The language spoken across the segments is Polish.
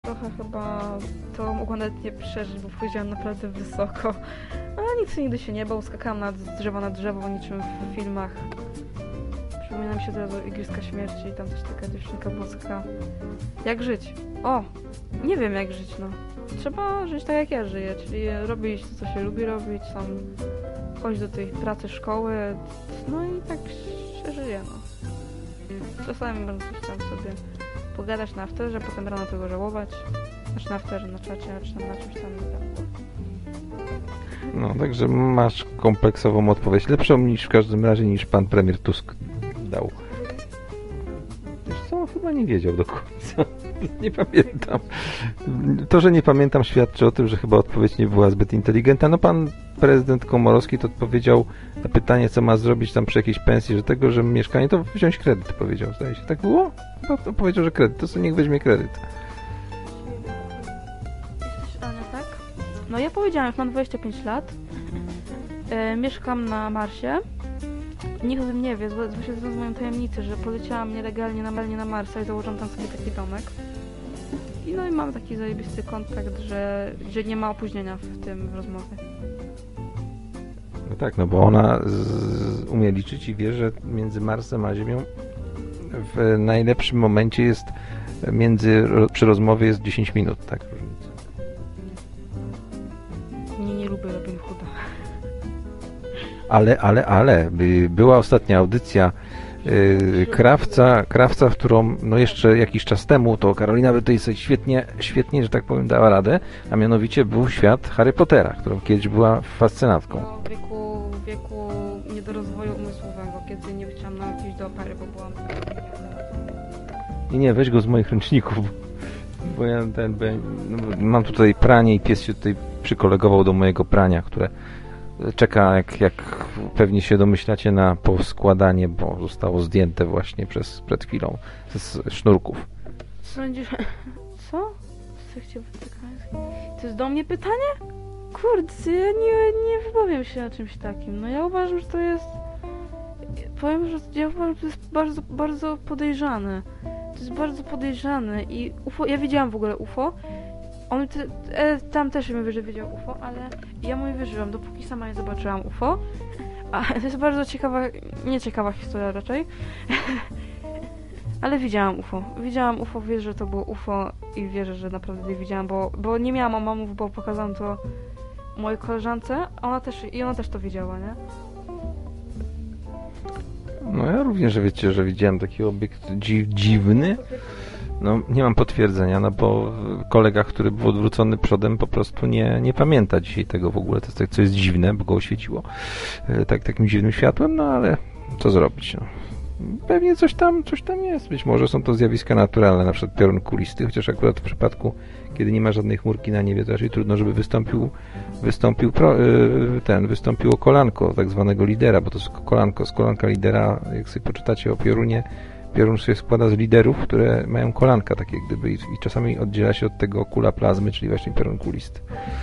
trochę chyba to mogła nawet nie przeżyć, bo powiedziałam naprawdę wysoko. A nic nigdy się nie bał, skakałam z drzewa na drzewo, niczym w filmach. Przypomina mi się teraz Igrzyska Śmierci i tam też taka dziewczynka boska. Jak żyć? O! Nie wiem jak żyć, no. Trzeba żyć tak jak ja żyję, czyli robić to, co się lubi robić, tam chodzić do tej pracy, szkoły, no i tak się żyje, no. Czasami można coś tam sobie pogadać na afterze, potem rano tego żałować. Znaczy na afterze, na czacie, czy tam na czymś tam i tak. No, także masz kompleksową odpowiedź. Lepszą niż w każdym razie niż pan premier Tusk dał. Wiesz co? Chyba nie wiedział do końca. Nie pamiętam. To, że nie pamiętam, świadczy o tym, że chyba odpowiedź nie była zbyt inteligentna. No pan prezydent Komorowski to odpowiedział na pytanie, co ma zrobić tam przy jakiejś pensji, że tego, że mieszkanie, to wziąć kredyt, powiedział. Zdaje się. Tak było? No to powiedział, że kredyt. To sobie niech weźmie kredyt. Jesteś Ania, tak? No ja powiedziałam, już mam 25 lat. Mieszkam na Marsie. Nikt o tym nie wie, właśnie to jest moją tajemnicą, że poleciałam nielegalnie na Marsa i założyłam tam sobie taki domek. No i mam taki zajebisty kontakt, że nie ma opóźnienia w rozmowie. No tak, no bo ona umie liczyć i wie, że między Marsem a Ziemią w najlepszym momencie jest przy rozmowie jest 10 minut, tak? Różnica. Nie lubię Robin Hooda. Ale była ostatnia audycja Krawca, w którą no jeszcze jakiś czas temu to Karolina by tutaj sobie świetnie, że tak powiem, dała radę, a mianowicie był świat Harry Pottera, którą kiedyś była fascynatką. W wieku niedorozwoju umysłowego, kiedy nie chciałam nawet iść do opery, bo byłam... Nie, weź go z moich ręczników, bo ja mam tutaj pranie i pies się tutaj przykolegował do mojego prania, które czeka, jak pewnie się domyślacie, na poskładanie, bo zostało zdjęte właśnie przed chwilą z sznurków. Sądzisz... Co? To jest do mnie pytanie? Kurde, ja nie wypowiem się o czymś takim. No ja uważam, że to jest... Powiem, że ja uważam, że to jest bardzo, bardzo podejrzane. To jest bardzo podejrzane i UFO... Ja widziałam w ogóle UFO. On tam też mi że widział UFO, ale ja mu nie wierzyłam, dopóki sama nie zobaczyłam UFO. A to jest bardzo ciekawa, nieciekawa historia raczej. Ale widziałam UFO. Widziałam UFO, wierzę, że to było UFO i wierzę, że naprawdę je widziałam, bo nie miałam mamów, bo pokazałam to mojej koleżance, ona też to widziała, nie? No ja również, wiecie, że widziałem taki obiekt dziwny. No nie mam potwierdzenia, no bo kolega, który był odwrócony przodem, po prostu nie pamięta dzisiaj tego w ogóle. To jest tak, co jest dziwne, bo go oświeciło takim dziwnym światłem, no ale co zrobić, no. Pewnie coś tam jest. Być może są to zjawiska naturalne, na przykład piorun kulisty, chociaż akurat w przypadku, kiedy nie ma żadnej chmurki na niebie, to raczej trudno, żeby wystąpiło kolanko tak zwanego lidera, bo to jest kolanka lidera, jak sobie poczytacie o piorunie, piorun się składa z liderów, które mają kolanka takie gdyby i czasami oddziela się od tego kula plazmy, czyli właśnie piorun kulisty.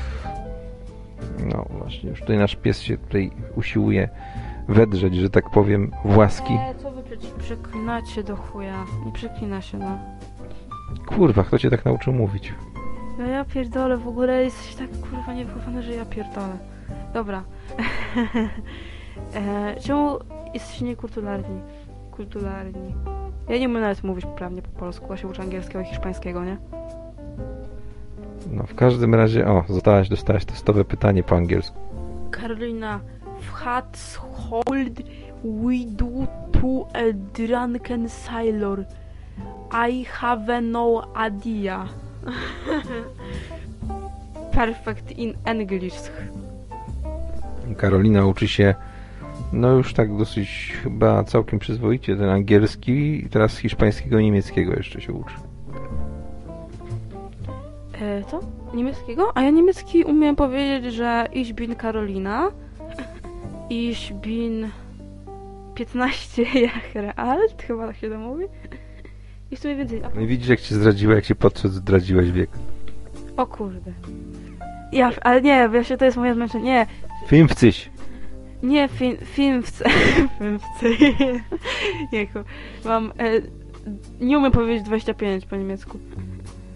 No właśnie, już tutaj nasz pies się tutaj usiłuje wedrzeć, że tak powiem, w łaski. Co wy przeklinacie do chuja? Nie przeklina się, no. Kurwa, kto cię tak nauczył mówić? No ja pierdolę, w ogóle jesteś tak kurwa niewychowany, że ja pierdolę. Dobra. Czemu jesteście niekulturalni? Kulturalni. Ja nie umiem nawet mówić poprawnie po polsku, ja się uczę angielskiego i hiszpańskiego, nie? No w każdym razie, dostałaś testowe pytanie po angielsku. Karolina, w household we do to a drunken sailor. I have no idea. Perfect in English. Karolina uczy się no już tak dosyć chyba całkiem przyzwoicie ten angielski i teraz hiszpańskiego i niemieckiego jeszcze się uczy. Co? Niemieckiego? A ja niemiecki umiem powiedzieć, że ich bin Karolina, ich bin 15 Jahre alt, chyba tak się to mówi. I w sumie więcej. No i widzisz, jak cię zdradziła, jak się podszedł, zdradziłaś wiek. O kurde. Ale nie, właśnie to jest moje zmęczenie. Nie. Fünfzig. Nie, Fünfzig. Mam... nie umiem powiedzieć 25 po niemiecku.